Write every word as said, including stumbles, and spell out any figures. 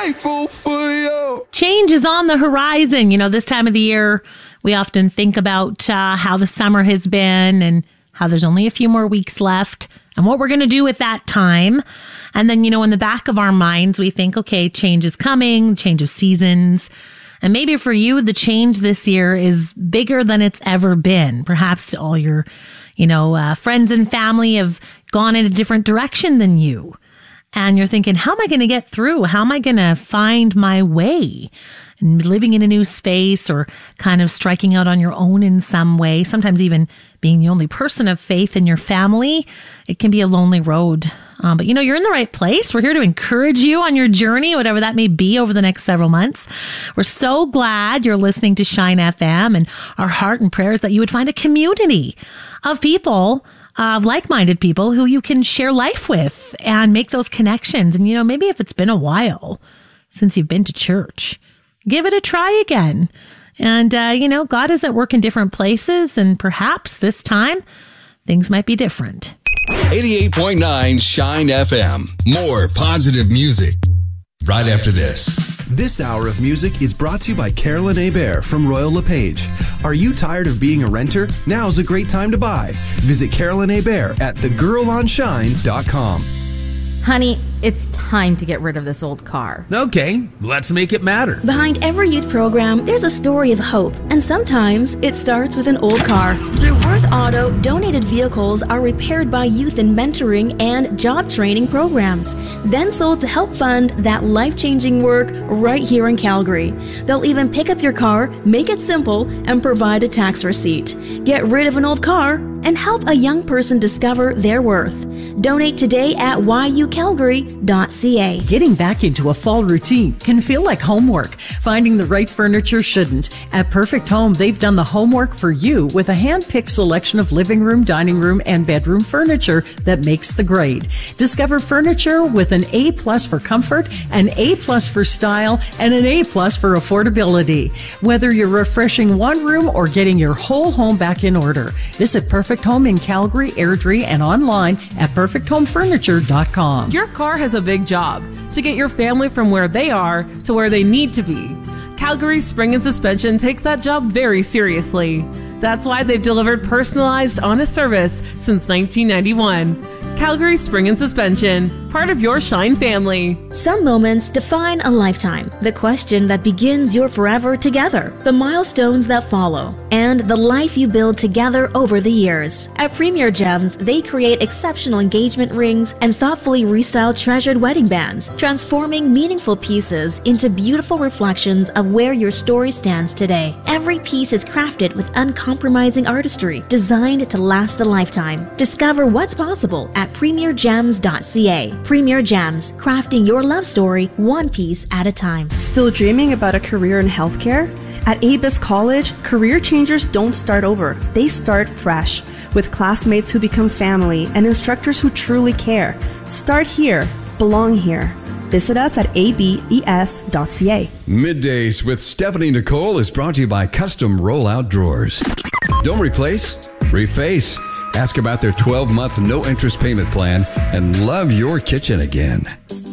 grateful for you. Change is on the horizon. You know, this time of the year, we often think about uh, how the summer has been and how there's only a few more weeks left and what we're going to do with that time. And then, you know, in the back of our minds, we think, okay, change is coming, change of seasons. And maybe for you, the change this year is bigger than it's ever been. Perhaps all your, you know, uh, friends and family have gone in a different direction than you. And you're thinking, how am I going to get through? How am I going to find my way? And living in a new space or kind of striking out on your own in some way, sometimes even being the only person of faith in your family, it can be a lonely road. Um, but you know, you're in the right place. We're here to encourage you on your journey, whatever that may be over the next several months. We're so glad you're listening to Shine F M, and our heart and prayer is that you would find a community of people, of like-minded people who you can share life with and make those connections. And, you know, maybe if it's been a while since you've been to church, give it a try again. And, uh, you know, God is at work in different places, and perhaps this time things might be different. eighty-eight point nine Shine F M. More positive music right after this. This hour of music is brought to you by Carolyn Hebert from Royal LePage. Are you tired of being a renter? Now's a great time to buy. Visit Carolyn Hebert at the girl on shine dot com. Honey, it's time to get rid of this old car. Okay, let's make it matter. Behind every youth program, there's a story of hope, and sometimes it starts with an old car. Through Worth Auto, donated vehicles are repaired by youth in mentoring and job training programs, then sold to help fund that life-changing work right here in Calgary. They'll even pick up your car, make it simple, and provide a tax receipt. Get rid of an old car and help a young person discover their worth. Donate today at y u calgary dot c a. Getting back into a fall routine can feel like homework. Finding the right furniture shouldn't. At Perfect Home, they've done the homework for you with a hand-picked selection of living room, dining room, and bedroom furniture that makes the grade. Discover furniture with an A plus for comfort, an A plus for style, and an A plus for affordability. Whether you're refreshing one room or getting your whole home back in order, visit Perfect Home in Calgary, Airdrie, and online at perfect home furniture dot com. Your car has a big job to get your family from where they are to where they need to be. Calgary Spring and Suspension takes that job very seriously. That's why they've delivered personalized, honest service since nineteen ninety-one. Calgary Spring and Suspension, part of your Shine family. Some moments define a lifetime. The question that begins your forever together, the milestones that follow, and the life you build together over the years. At Premier Gems, they create exceptional engagement rings and thoughtfully restyled treasured wedding bands, transforming meaningful pieces into beautiful reflections of where your story stands today. Every piece is crafted with uncompromising artistry, designed to last a lifetime. Discover what's possible at premier gems dot c a. Premier Gems, crafting your love story one piece at a time. Still dreaming about a career in healthcare? At A B I S College, career changers don't start over. They start fresh, with classmates who become family and instructors who truly care. Start here. Belong here. Visit us at a b e s dot c a. Middays with Stephanie Nicole is brought to you by Custom Rollout Drawers. Don't replace, reface. Ask about their twelve-month no-interest payment plan and love your kitchen again.